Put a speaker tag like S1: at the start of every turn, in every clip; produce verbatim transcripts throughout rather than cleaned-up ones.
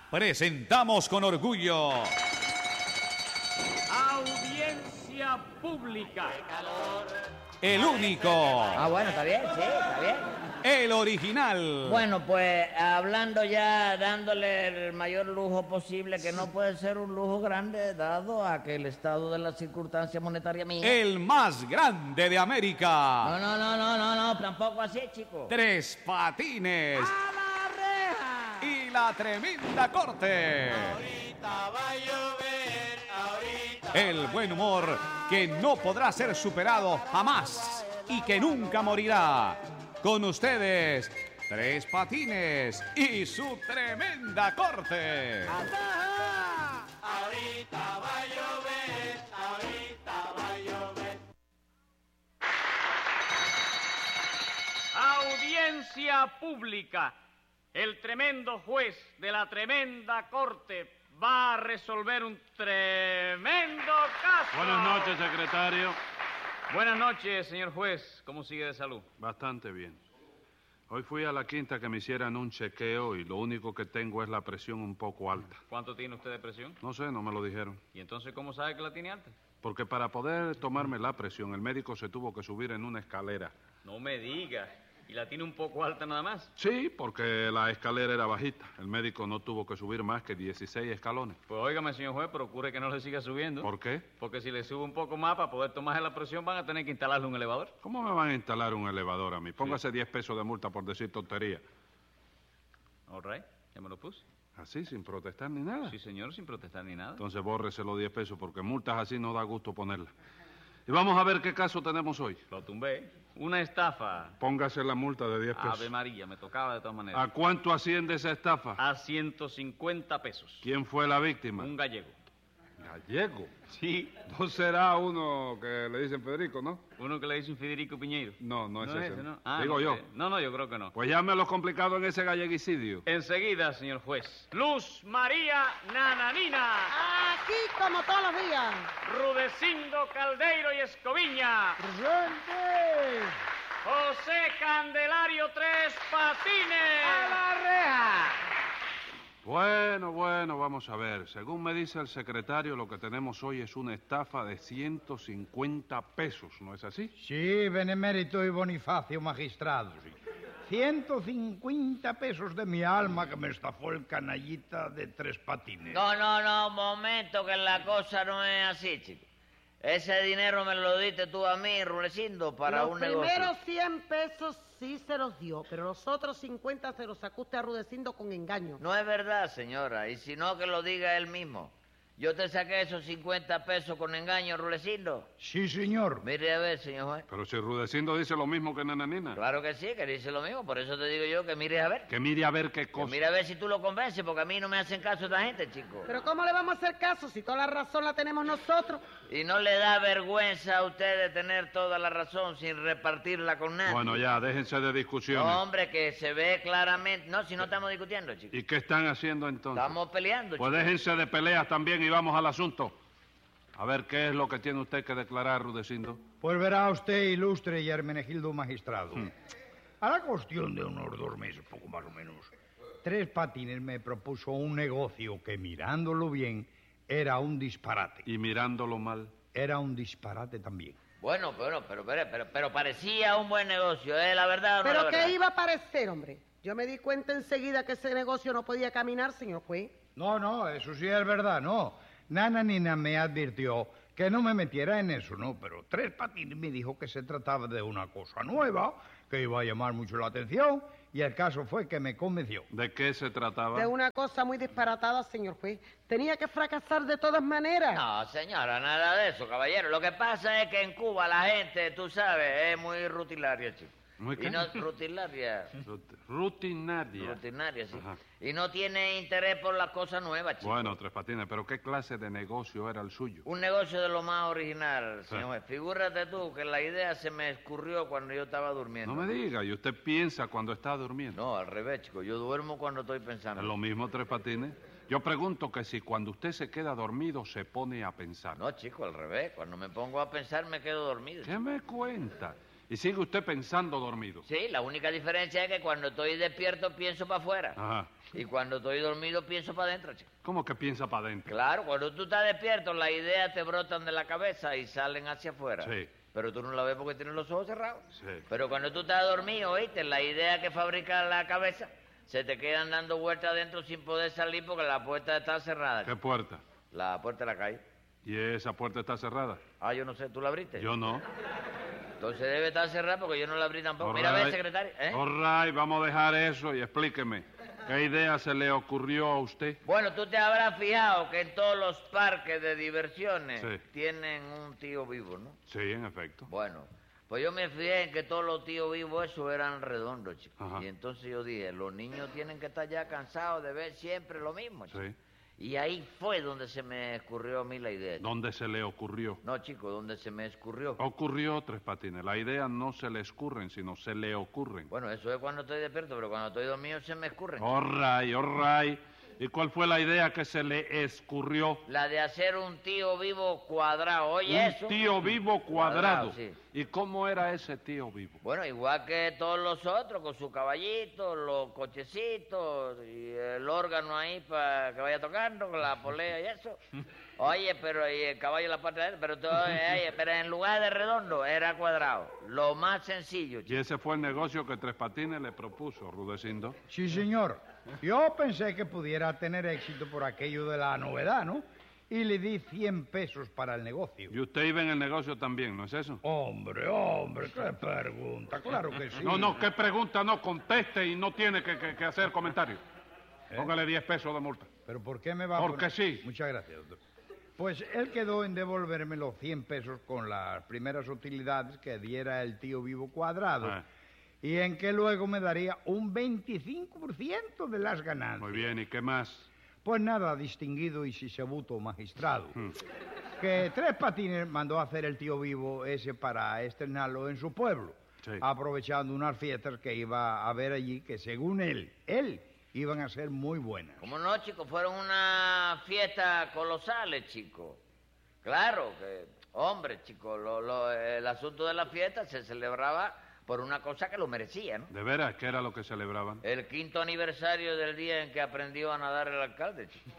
S1: presentamos con orgullo
S2: Audiencia pública.
S1: el único,
S3: Ah, bueno, está bien, sí, está bien.
S1: el original.
S3: Bueno, pues hablando ya, dándole el mayor lujo posible, que no puede ser un lujo grande, dado a que el estado de la circunstancia monetaria mía...
S1: El más grande de América.
S3: No, no, no, no, no, no, tampoco así, chico.
S1: Tres Patines
S3: ¡A la reja!
S1: y la tremenda corte.
S4: Ahorita va a llover, ahorita.
S1: El buen humor que no podrá ser superado jamás y que nunca morirá. Con ustedes, Tres Patines y su tremenda corte.
S4: Ahorita va a llover, ahorita va a llover.
S2: Audiencia pública. El tremendo juez de la tremenda corte va a resolver un tremendo caso.
S5: Buenas noches, secretario.
S2: Buenas noches, señor juez. ¿Cómo sigue de salud?
S5: Bastante bien. Hoy fui a la quinta que me hicieran un chequeo y lo único que tengo es la presión un poco alta.
S2: ¿Cuánto tiene usted de presión?
S5: No sé, no me lo dijeron.
S2: ¿Y entonces cómo sabe que la tiene alta?
S5: Porque para poder tomarme la presión, el médico se tuvo que subir en una escalera.
S2: No me diga. ¿Y la tiene un poco alta nada más?
S5: Sí, porque la escalera era bajita. El médico no tuvo que subir más que dieciséis escalones.
S2: Pues óigame, señor juez, procure que no le siga subiendo.
S5: ¿Por qué?
S2: Porque si le sube un poco más para poder tomarse la presión van a tener que instalarle un elevador.
S5: ¿Cómo me van a instalar un elevador a mí? Póngase diez pesos de multa por decir tontería.
S2: All right, ya me lo puse.
S5: Así, sin protestar ni nada.
S2: Sí, señor, sin protestar ni nada.
S5: Entonces bórrese los diez pesos porque multas así no da gusto ponerlas. Y vamos a ver qué caso tenemos hoy.
S2: Lo tumbé. Una estafa.
S5: Póngase la multa de diez pesos.
S2: Ave María, me tocaba de todas maneras.
S5: ¿A cuánto asciende esa estafa?
S2: A ciento cincuenta pesos.
S5: ¿Quién fue la víctima?
S2: Un gallego.
S5: Gallego.
S2: Sí.
S5: No será uno que le dicen Federico, ¿no?
S2: Uno que le dice un Federico Piñeiro.
S5: No, no es ese.
S2: ese, ¿no? Ah,
S5: Digo
S2: no
S5: yo.
S2: sé. No, no, yo creo que no.
S5: Pues llame a los complicados en ese galleguicidio.
S2: Enseguida, señor juez. Luz María Nananina.
S6: Aquí como todos los días.
S2: Rudecindo Caldeiro y Escoviña.
S6: ¡Presente!
S2: José Candelario Tres Patines.
S3: ¡A la reja!
S5: Bueno, bueno, vamos a ver. Según me dice el secretario, lo que tenemos hoy es una estafa de ciento cincuenta pesos, ¿no es así?
S7: Sí, benemérito y Bonifacio, magistrado, sí. ciento cincuenta pesos de mi alma que me estafó el canallita de Tres Patines.
S3: No, no, no, momento, que la cosa no es así, chico. Ese dinero me lo diste tú a mí, Rulecindo, para
S6: Los
S3: un negocio.
S6: primeros cien pesos sí se los dio, pero los otros cincuenta se los sacó usted a Rudecindo con engaño.
S3: No es verdad, señora, y si no, que lo diga él mismo. Yo te saqué esos cincuenta pesos con engaño, Rulecindo.
S7: Sí, señor.
S3: Mire a ver, señor juez.
S5: Pero si Rudecindo dice lo mismo que Nananina.
S3: Claro que sí, que dice lo mismo, por eso te digo yo que mires a ver.
S5: Que mire a ver qué
S3: Que
S5: cosa.
S3: mire a ver si tú lo convences, porque a mí no me hacen caso esta gente, chico.
S6: Pero ¿cómo le vamos a hacer caso si toda la razón la tenemos nosotros?
S3: ¿Y no le da vergüenza a usted de tener toda la razón sin repartirla con nadie?
S5: Bueno, ya, déjense de discusiones.
S3: No, hombre, que se ve claramente... No, si no estamos discutiendo, chico.
S5: ¿Y qué están haciendo entonces?
S3: Estamos peleando,
S5: Pues
S3: chico.
S5: déjense de peleas también y vamos al asunto. A ver, ¿qué es lo que tiene usted que declarar, Rudecindo?
S7: Pues verá usted, ilustre y Hermenegildo magistrado.
S5: Hmm.
S7: A la cuestión de unos dos meses, poco más o menos, Tres Patines me propuso un negocio que, mirándolo bien, era un disparate.
S5: Y mirándolo mal.
S7: Era un disparate también.
S3: Bueno, pero, pero, pero, pero, pero parecía un buen negocio, ¿eh? La verdad o no la
S6: ¿Pero
S3: verdad?
S6: qué iba a parecer, hombre? Yo me di cuenta enseguida que ese negocio no podía caminar, señor juez.
S7: No, no, eso sí es verdad, no. Nananina me advirtió que no me metiera en eso, ¿no? Pero Tres Patines me dijo que se trataba de una cosa nueva, que iba a llamar mucho la atención, y el caso fue que me convenció.
S5: ¿De qué se trataba?
S6: De una cosa muy disparatada, señor juez. Tenía que fracasar de todas maneras.
S3: No, señora, nada de eso, caballero. Lo que pasa es que en Cuba la gente, tú sabes, es muy rutinaria, chico.
S5: ¿Muy qué?
S3: Y no, rutinaria.
S5: Rut- Rutinaria.
S3: Rutinaria, sí.
S5: Ajá.
S3: Y no tiene interés por las cosas nuevas, chico.
S5: Bueno, Tres Patines, pero ¿qué clase de negocio era el suyo?
S3: Un negocio de lo más original, señor
S5: Sí.
S3: juez. Figúrate tú que la idea se me escurrió cuando yo estaba durmiendo.
S5: No me diga, ¿y usted piensa cuando está durmiendo?
S3: No, al revés, chico. Yo duermo cuando estoy pensando.
S5: ¿Es lo mismo, Tres Patines? Yo pregunto que si cuando usted se queda dormido se pone a pensar.
S3: No, chico, al revés. Cuando me pongo a pensar me quedo dormido.
S5: ¿Qué me cuenta? Y sigue usted pensando dormido.
S3: Sí, la única diferencia es que cuando estoy despierto pienso para afuera.
S5: Ajá.
S3: Y cuando estoy dormido pienso para adentro, chico.
S5: ¿Cómo que piensa para adentro?
S3: Claro, cuando tú estás despierto, las ideas te brotan de la cabeza y salen hacia afuera.
S5: Sí.
S3: Pero tú no la ves porque tienes los ojos cerrados.
S5: Sí.
S3: Pero cuando tú estás dormido, oíste, las ideas que fabrica la cabeza se te quedan dando vueltas adentro sin poder salir porque la puerta está cerrada.
S5: ¿Qué puerta?
S3: La puerta de la calle.
S5: ¿Y esa puerta está cerrada?
S3: Ah, yo no sé, ¿tú la abriste?
S5: Yo no.
S3: Entonces debe estar cerrada porque yo no la abrí tampoco.
S5: All
S3: Mira, ve,
S5: right.
S3: secretario. ¿eh?
S5: All right, vamos a dejar eso y explíqueme. ¿Qué idea se le ocurrió a usted?
S3: Bueno, tú te habrás fijado que en todos los parques de diversiones
S5: Sí.
S3: tienen un tío vivo, ¿no?
S5: Sí, en efecto.
S3: Bueno, pues yo me fijé en que todos los tíos vivos esos eran redondos, chicos.
S5: Ajá.
S3: Y entonces yo dije, los niños tienen que estar ya cansados de ver siempre lo mismo, chico.
S5: Sí.
S3: Y ahí fue donde se me escurrió a mí la idea. chico.
S5: ¿Dónde se le ocurrió?
S3: No, chico, donde se me escurrió.
S5: Ocurrió, Tres Patines. La idea no se le escurren, sino se le ocurren.
S3: Bueno, eso es cuando estoy despierto, pero cuando estoy dormido se me escurren.
S5: All right, all right. ¿Y cuál fue la idea que se le escurrió?
S3: La de hacer un tío vivo cuadrado, oye
S5: Un
S3: eso.
S5: tío vivo cuadrado.
S3: Cuadrado, sí.
S5: ¿Y cómo era ese tío vivo?
S3: Bueno, igual que todos los otros, con su caballito, los cochecitos y el órgano ahí para que vaya tocando, con la polea y eso. Oye, pero y el caballo en la parte de él, pero, todo, oye, pero en lugar de redondo era cuadrado. Lo más sencillo,
S5: Y
S3: chico.
S5: ese fue el negocio que Tres Patines le propuso, Rudecindo.
S7: Sí, señor. Yo pensé que pudiera tener éxito por aquello de la novedad, ¿no? Y le di cien pesos para el negocio.
S5: Y usted iba en el negocio también, ¿no es eso?
S7: Hombre, hombre, qué pregunta. Claro que sí.
S5: No, no, qué pregunta, no, conteste y no tiene que, que- que hacer comentario.
S7: ¿Eh?
S5: Póngale diez pesos de multa.
S7: ¿Pero por qué me va a
S5: Porque
S7: poner-
S5: sí.
S7: Muchas gracias, doctor. Pues él quedó en devolverme los cien pesos con las primeras utilidades que diera el tío vivo cuadrado.
S5: Ah.
S7: Y en que luego me daría un veinticinco por ciento de las ganancias.
S5: Muy bien, ¿y qué más?
S7: Pues nada, distinguido y sisebuto magistrado.
S5: Hmm.
S7: Que Tres Patines mandó a hacer el tío vivo ese para estrenarlo en su pueblo.
S5: Sí.
S7: Aprovechando unas fiestas que iba a haber allí que según él, él, iban a ser muy buenas.
S3: ¿Cómo no, chicos? Fueron unas fiestas colosales, chicos. Claro que, hombre, chicos, lo, lo- el asunto de la fiesta se celebraba por una cosa que lo merecía, ¿no?
S5: ¿De veras qué era lo que celebraban?
S3: El quinto aniversario del día en que aprendió a nadar el alcalde, chico.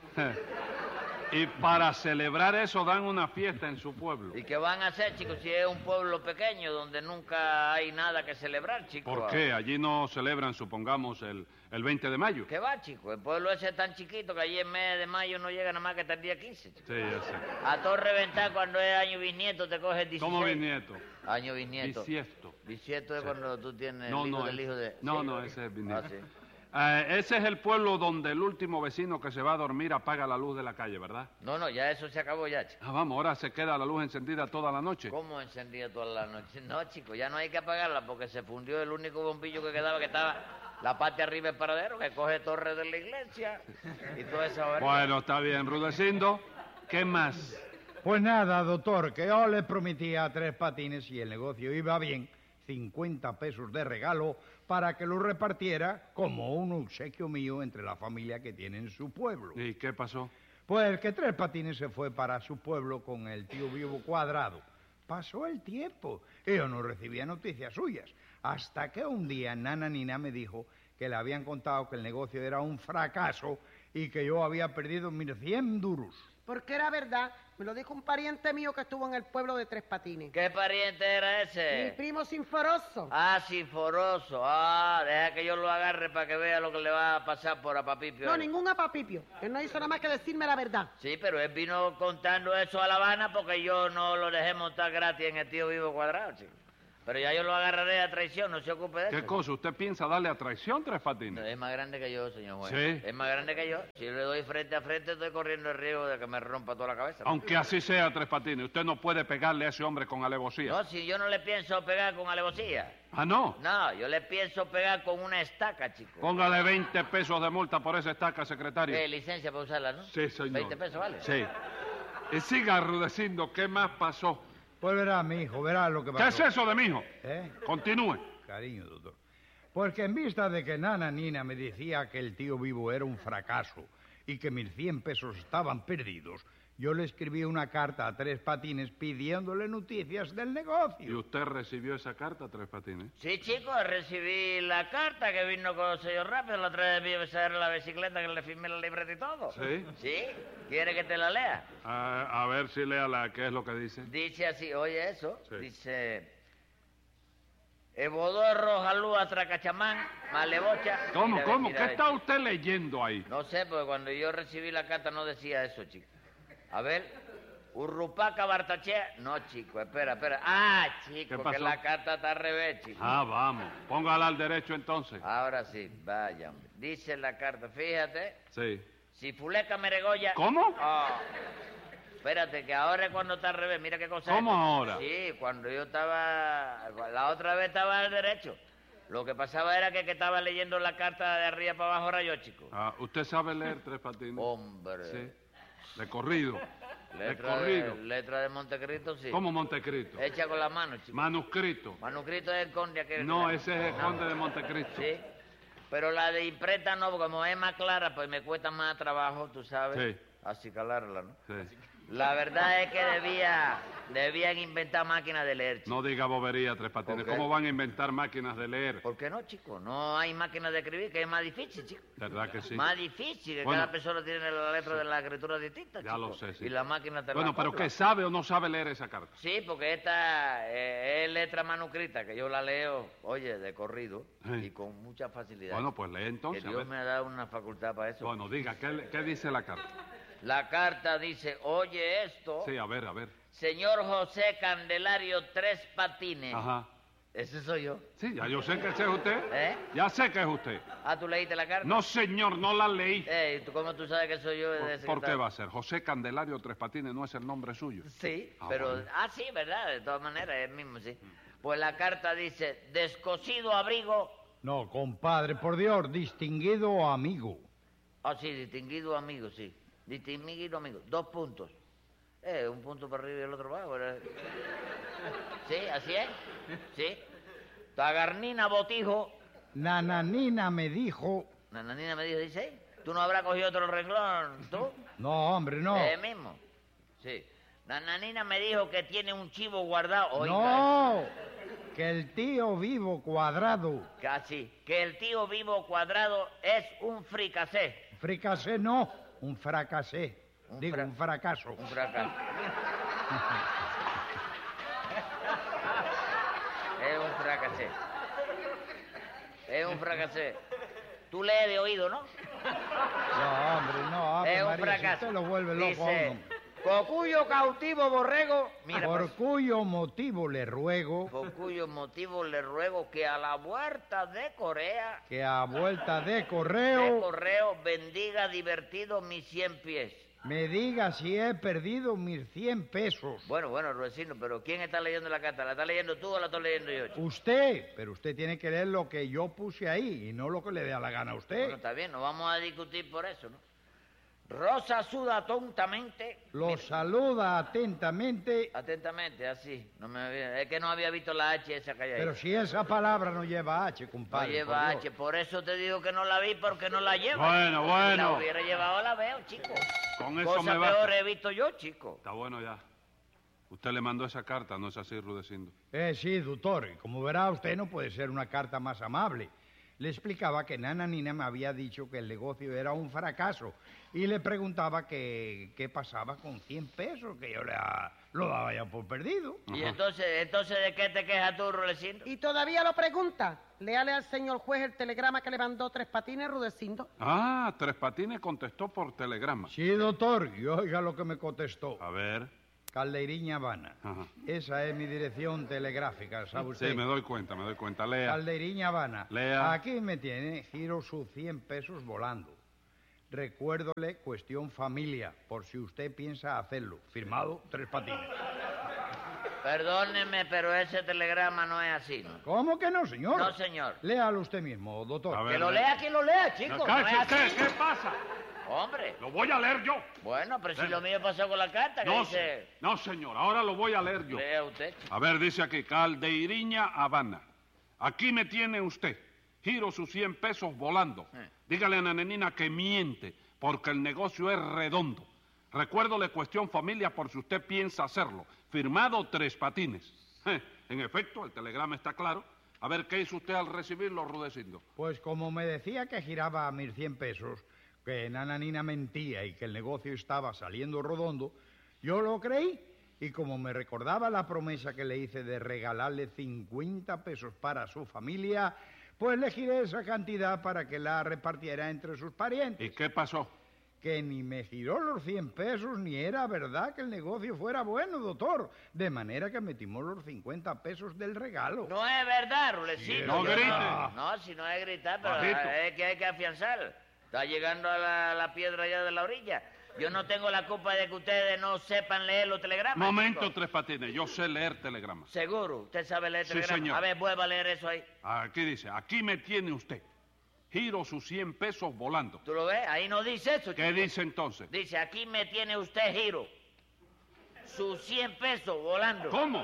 S5: Y para celebrar eso dan una fiesta en su pueblo.
S3: ¿Y qué van a hacer, chicos, si es un pueblo pequeño donde nunca hay nada que celebrar, chicos?
S5: ¿Por qué? Allí no celebran, supongamos, el, el veinte de mayo.
S3: ¿Qué va, chicos? El pueblo ese es tan chiquito que allí en mes de mayo no llega nada más que hasta el día quince, chico.
S5: Sí, ya sé.
S3: A todo reventar cuando es año bisnieto te coges dieciséis.
S5: ¿Cómo bisnieto?
S3: Año bisnieto.
S5: Bisiesto.
S3: Bisiesto es
S5: Sí.
S3: cuando tú tienes
S5: No,
S3: el hijo
S5: no,
S3: del
S5: es-
S3: hijo de...
S5: no,
S3: Sí.
S5: no, ese es bisnieto.
S3: Ah, sí.
S5: Eh, ese es el pueblo donde el último vecino que se va a dormir apaga la luz de la calle, ¿verdad?
S3: No, no, ya eso se acabó ya, chico.
S5: Ah, vamos, ahora se queda la luz encendida toda la noche.
S3: ¿Cómo encendía toda la noche? No, chico, ya no hay que apagarla porque se fundió el único bombillo que quedaba, que estaba la parte arriba del paradero, que coge torre de la iglesia y toda esa hora.
S5: Bueno, está bien, Rudecindo. ¿Qué más?
S7: Pues nada, doctor, que yo le prometía a Tres Patines, y el negocio iba bien, cincuenta pesos de regalo para que lo repartiera como un obsequio mío entre la familia que tiene en su pueblo.
S5: ¿Y qué pasó?
S7: Pues que Tres Patines se fue para su pueblo con el tío vivo cuadrado. Pasó el tiempo y yo no recibía noticias suyas, hasta que un día Nana Nina me dijo que le habían contado que el negocio era un fracaso y que yo había perdido mis cien duros.
S6: Porque era verdad, me lo dijo un pariente mío que estuvo en el pueblo de Tres Patines.
S3: ¿Qué pariente era
S6: Mi
S3: ese?
S6: primo Sinforoso.
S3: Ah, Sinforoso. Ah, deja que yo lo agarre para que vea lo que le va a pasar por Apapipio.
S6: No, ningún apapipio. Él no hizo nada más que decirme la verdad.
S3: Sí, pero él vino contando eso a La Habana porque yo no lo dejé montar gratis en el tío vivo cuadrado, chico. Pero ya yo lo agarraré a traición, no se ocupe de
S5: ¿Qué
S3: eso.
S5: cosa? ¿Usted piensa darle a traición, Tres Patines?
S3: Es más grande que yo, señor juez.
S5: ¿Sí?
S3: Es más grande que yo. Si le doy frente a frente, estoy corriendo el riesgo de que me rompa toda la cabeza. ¿no?
S5: Aunque así sea, Tres Patines, usted no puede pegarle a ese hombre con alevosía.
S3: No, si yo no le pienso pegar con alevosía.
S5: Ah, ¿no?
S3: No, yo le pienso pegar con una estaca, chico.
S5: Póngale veinte pesos de multa por esa estaca, secretario.
S3: ¿Qué licencia para usarla, no?
S5: Sí, señor.
S3: veinte pesos, ¿vale?
S5: Sí. Y siga, Rudecindo, ¿qué más pasó?
S7: Pues verá, mi hijo, verá lo que
S5: ¿Qué
S7: pasó.
S5: es eso de mi hijo?
S7: ¿Eh?
S5: Continúe.
S7: Cariño, doctor. Porque en vista de que Nana Nina me decía que el tío vivo era un fracaso y que mis cien pesos estaban perdidos, Yo le escribí una carta a Tres Patines pidiéndole noticias del
S5: ¿Y
S7: negocio.
S5: usted recibió esa carta, Tres Patines?
S3: Sí, chico, recibí la carta que vino con el señor Rápido. La otra vez vi besar la bicicleta que le firmé la libreta y todo.
S5: ¿Sí?
S3: ¿Sí? ¿Quiere que te la lea?
S5: A, a ver si léala, ¿qué es lo que dice?
S3: Dice así, oye eso.
S5: Sí.
S3: Dice... Ebodorro, Jalúa, Tracachamán, Malebocha...
S5: ¿Cómo,
S3: Mira,
S5: cómo?
S3: mira,
S5: ¿Qué
S3: mira.
S5: está usted leyendo ahí?
S3: No sé, porque cuando yo recibí la carta no decía eso, chico. A ver, Urrupaca, Bartachea... No, chico, espera, espera. Ah, chico,
S5: ¿Qué pasó?
S3: que la carta está al revés, chico.
S5: Ah, vamos. Póngala al derecho entonces.
S3: Ahora sí, vaya, hombre. Dice la carta, fíjate,
S5: Sí.
S3: si Fuleca Meregoya...
S5: ¿Cómo?
S3: Ah, espérate, que ahora es cuando está al revés, mira qué cosa
S5: ¿Cómo
S3: es.
S5: ahora?
S3: Sí, cuando yo estaba... La otra vez estaba al derecho. Lo que pasaba era que, que estaba leyendo la carta de arriba para abajo era yo, chico.
S5: Ah, ¿usted sabe leer, Tres Patines?
S3: Hombre.
S5: Sí. De corrido. De
S3: Letra
S5: corrido.
S3: de, letra de Montecristo, sí.
S5: ¿Cómo Montecristo?
S3: Hecha con la mano, chico.
S5: Manuscrito.
S3: Manuscrito es el conde aquel.
S5: No, ese es el conde de Montecristo.
S3: Sí. Pero la de imprenta no, porque como es más clara, pues me cuesta más trabajo, tú sabes.
S5: Sí.
S3: Así calarla, ¿no?
S5: Sí.
S3: La verdad es que debía, debían inventar máquinas de leer, chico.
S5: No diga bobería, Tres Patines.
S3: ¿Por qué?
S5: ¿Cómo van a inventar máquinas de leer?
S3: ¿Por qué no, chico? No hay máquinas de escribir, que es más difícil, chico.
S5: ¿Verdad que sí?
S3: Más difícil, que
S5: Bueno.
S3: cada persona tiene la letra de la escritura distinta,
S5: Ya
S3: chico.
S5: lo sé, sí.
S3: Y la máquina te
S5: Bueno,
S3: la
S5: pero
S3: copla.
S5: ¿qué sabe o no sabe leer esa carta?
S3: Sí, porque esta eh, es letra manuscrita, que yo la leo, oye, de corrido,
S5: Sí.
S3: y con mucha facilidad.
S5: Bueno, pues lee
S3: que
S5: entonces. a
S3: Dios
S5: ver.
S3: me ha dado una facultad para eso.
S5: Bueno, diga, ¿qué, qué dice la carta?
S3: La carta dice, oye esto,
S5: Sí, a ver, a ver.
S3: señor José Candelario Tres Patines.
S5: Ajá.
S3: Ese soy yo.
S5: Sí, ya yo sé que ese es usted.
S3: ¿Eh?
S5: Ya sé que es usted.
S3: Ah, ¿tú leíste la carta?
S5: No, señor, no la leí.
S3: Eh, ¿tú, ¿Cómo tú sabes que soy yo? de
S5: ¿Por,
S3: ese
S5: por
S3: que
S5: qué
S3: está-
S5: va a ser? José Candelario Tres Patines no es el nombre suyo.
S3: Sí,
S5: Ah,
S3: pero...
S5: bueno.
S3: Ah, sí, ¿verdad? De todas maneras, es el mismo, sí. Pues la carta dice, descosido abrigo...
S7: No, compadre, por Dios, distinguido amigo.
S3: Ah, sí, distinguido amigo, sí. Distinguido amigo. Dos puntos. Eh, un punto para arriba y el otro para abajo. ¿verdad? Sí, así es. Sí. Tagarnina Botijo.
S7: Nananina me dijo...
S3: Nananina me dijo, dice, "¿Eh? ¿tú no habrás cogido otro renglón, tú?
S7: No, hombre, no.
S3: Eh, mismo. Sí. Nananina me dijo que tiene un chivo guardado. Oiga,
S7: No, que el tío vivo cuadrado.
S3: casi. Que el tío vivo cuadrado es un fricasé.
S7: Fricasé no, un fracasé.
S3: Un
S7: Digo,
S3: fra-
S7: un fracaso.
S3: Un fracaso. Es un fracasé. Es un fracasé. Tú lees de oído, ¿no?
S7: No, hombre, no, Ave
S3: Es un
S7: María, si
S3: fracaso.
S7: usted lo vuelve loco a
S3: Dice,
S7: uno.
S3: por cuyo cautivo borrego... Mira,
S7: Por
S3: pues,
S7: cuyo motivo le ruego
S3: por cuyo motivo le ruego que a la vuelta de Corea...
S7: que a vuelta de
S3: De
S7: correo
S3: correo bendiga divertido mis cien pies.
S7: me diga si he perdido mis cien pesos.
S3: Bueno, bueno, Ruecino, pero ¿quién está leyendo la carta? ¿La está leyendo tú o la estoy leyendo yo, chico?
S7: Usted, pero usted tiene que leer lo que yo puse ahí y no lo que le dé a la gana a
S3: Bueno,
S7: usted.
S3: está bien, no vamos a discutir por eso, ¿no? Rosa suda tontamente.
S7: Lo
S3: Mira,
S7: saluda atentamente,
S3: atentamente, así. No me había- es que no había visto la H esa que hay ahí.
S7: pero si esa palabra no lleva H,
S3: No
S7: compadre.
S3: lleva
S7: por Dios.
S3: H, por eso te digo que no la vi porque no la lleva.
S5: Bueno,
S3: Si
S5: bueno.
S3: la hubiera llevado la veo, chico.
S5: Con eso
S3: Cosa
S5: me basta.
S3: peor he visto yo, chico.
S5: Está bueno ya. Usted le mandó esa carta, ¿no es así, Rudecindo?
S7: Eh, sí, doctor, y como verá usted no puede ser una carta más amable. Le explicaba que Nana Nina me había dicho que el negocio era un fracaso y le preguntaba que qué pasaba con cien pesos, que yo le ah, lo daba ya por perdido.
S3: Y entonces, entonces, ¿de qué te quejas tú, Rulecindo?
S6: ¿Y todavía lo pregunta? Léale al señor juez el telegrama que le mandó Tres Patines Rudecindo.
S5: Ah, Tres Patines contestó por telegrama.
S7: Sí, doctor, y oiga lo que me contestó.
S5: A ver.
S7: Caldeiriña Habana.
S5: Ajá.
S7: Esa es mi dirección telegráfica, ¿sabe usted?
S5: Sí, me doy cuenta, me doy cuenta. Lea.
S7: Caldeiriña Habana.
S5: Lea.
S7: Aquí me tiene, giro sus cien pesos volando. Recuérdole cuestión familia, por si usted piensa hacerlo. Firmado, Tres Patines.
S3: Perdóneme, pero ese telegrama no es así, ¿no?
S7: ¿Cómo que no, señor?
S3: No, señor.
S7: Léalo usted mismo, doctor.
S5: A ver.
S3: Que lo lea quien lo lea, chico. No,
S5: Cállese
S3: es
S5: usted,
S3: así.
S5: ¿qué pasa?
S3: Hombre.
S5: Lo voy a leer yo.
S3: Bueno, pero si
S5: Ven.
S3: lo mío pasó con la carta, que
S5: No,
S3: dice...
S5: se- no, señor, ahora lo voy a leer yo.
S3: Lea usted, chico.
S5: A ver, dice aquí, Caldeiriña Habana. Aquí me tiene usted. Giro sus cien pesos volando.
S3: Eh.
S5: Dígale a Nananina que miente, porque el negocio es redondo. Recuérdole cuestión familia por si usted piensa hacerlo. Firmado Tres Patines. Eh, en efecto, el telegrama está claro. A ver, ¿qué hizo usted al recibirlo, Rudecindo?
S7: Pues como me decía que giraba mis cien pesos, que Nananina mentía y que el negocio estaba saliendo redondo, yo lo creí. Y como me recordaba la promesa que le hice de regalarle cincuenta pesos para su familia, pues le giré esa cantidad para que la repartiera entre sus parientes.
S5: ¿Y qué pasó?
S7: Que ni me giró los cien pesos, ni era verdad que el negocio fuera bueno, doctor. De manera que metimos los cincuenta pesos del regalo.
S3: No es verdad, Rulecito.
S5: No
S3: Yo
S5: grite.
S3: No, no, si no es gritar, pero
S5: Bajito.
S3: es que hay que afianzar. Está llegando a la, la piedra ya de la orilla. Yo no tengo la culpa de que ustedes no sepan leer los telegramas.
S5: Momento,
S3: chicos.
S5: Tres Patines, yo sé leer telegramas.
S3: ¿Seguro? ¿Usted sabe leer
S5: Sí,
S3: telegramas?
S5: señor.
S3: A ver, vuelva a leer eso ahí.
S5: Aquí dice, aquí me tiene usted. Giro sus cien pesos volando.
S3: ¿Tú lo ves? Ahí no dice eso,
S5: ¿Qué
S3: chico.
S5: dice entonces?
S3: Dice, aquí me tiene usted, Giro. Sus cien pesos volando.
S5: ¿Cómo?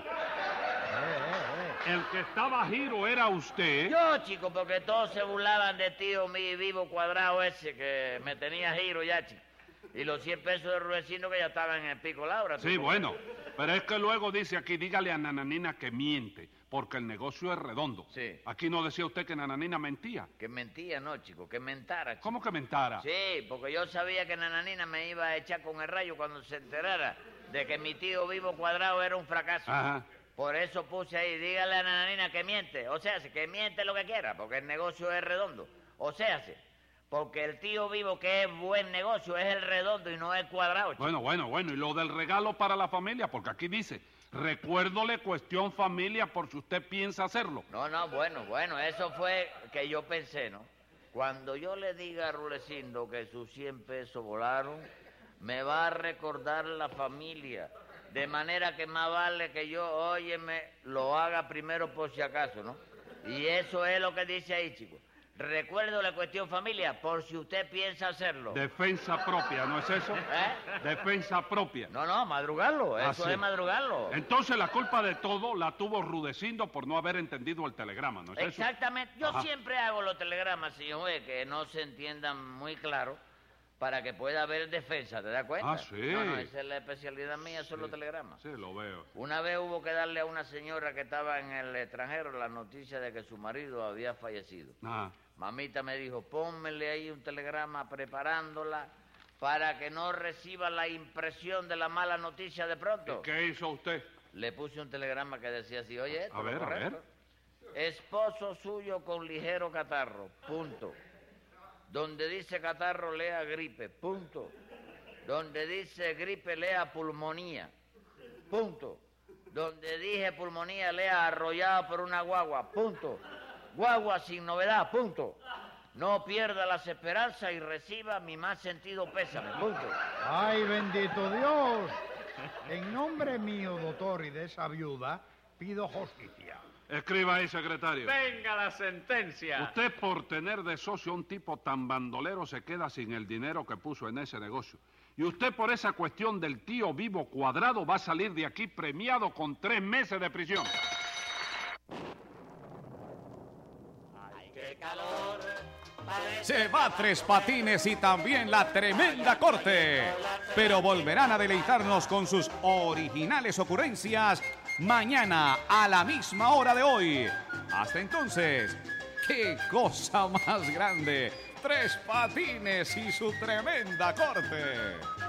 S5: El que estaba giro era usted.
S3: Yo, chico, porque todos se burlaban de tío mi vivo cuadrado ese que me tenía Giro ya, chico. Y los cien pesos de Rudecindo que ya estaban en el pico Laura.
S5: Sí,
S3: ¿tú?
S5: bueno, pero es que luego dice aquí, dígale a Nananina que miente, porque el negocio es redondo.
S3: Sí.
S5: Aquí no decía usted que Nananina mentía.
S3: Que mentía, no, chico, que mentara, chico.
S5: ¿Cómo que mentara?
S3: Sí, porque yo sabía que Nananina me iba a echar con el rayo cuando se enterara de que mi tío vivo cuadrado era un fracaso.
S5: Ajá.
S3: Por eso puse ahí, dígale a Nananina que miente. O sea, que miente lo que quiera, porque el negocio es redondo. O sea, porque el tío vivo que es buen negocio es el redondo y no el cuadrado, chico.
S5: Bueno, bueno, bueno, y lo del regalo para la familia, porque aquí dice, recuérdole cuestión familia por si usted piensa hacerlo.
S3: No, no, bueno, bueno, eso fue que yo pensé, ¿no? Cuando yo le diga a Rulecindo que sus cien pesos volaron, me va a recordar la familia. De manera que más vale que yo, óyeme, lo haga primero por si acaso, ¿no? Y eso es lo que dice ahí, chicos. Recuerdo la cuestión familia, por si usted piensa hacerlo.
S5: Defensa propia, ¿no es eso?
S3: ¿Eh?
S5: Defensa propia.
S3: No, no, madrugarlo,
S5: Ah,
S3: eso
S5: sí.
S3: es madrugarlo.
S5: Entonces la culpa de todo la tuvo Rudecindo por no haber entendido el telegrama, ¿no es eso?
S3: Exactamente. Yo
S5: Ajá.
S3: siempre hago los telegramas, señor juez, que no se entiendan muy claro para que pueda haber defensa, ¿te das cuenta?
S5: Ah, sí.
S3: No, no, esa es la especialidad mía, son los telegramas.
S5: Sí, lo veo.
S3: Una vez hubo que darle a una señora que estaba en el extranjero la noticia de que su marido había fallecido.
S5: Ah,
S3: Mamita me dijo, pónmele ahí un telegrama preparándola para que no reciba la impresión de la mala noticia de pronto.
S5: ¿qué hizo usted?
S3: Le puse un telegrama que decía así, oye, esto
S5: A
S3: es
S5: ver, a
S3: correcto. Esposo suyo con ligero catarro, punto. Donde dice catarro, lea gripe, punto. Donde dice gripe, lea pulmonía, punto. Donde dije pulmonía, lea arrollado por una guagua, punto. Guagua sin novedad, punto. No pierda las esperanzas y reciba mi más sentido pésame, punto.
S7: ¡Ay, bendito Dios! En nombre mío, doctor, y de esa viuda, pido justicia.
S5: Escriba ahí, secretario.
S2: Venga la sentencia.
S5: Usted por tener de socio a un tipo tan bandolero se queda sin el dinero que puso en ese negocio. Y usted por esa cuestión del tío vivo cuadrado va a salir de aquí premiado con tres meses de prisión.
S4: Qué calor.
S1: Se va Tres Patines y también la tremenda corte. Pero volverán a deleitarnos con sus originales ocurrencias mañana a la misma hora de hoy. Hasta entonces, ¡qué cosa más grande! Tres Patines y su tremenda corte.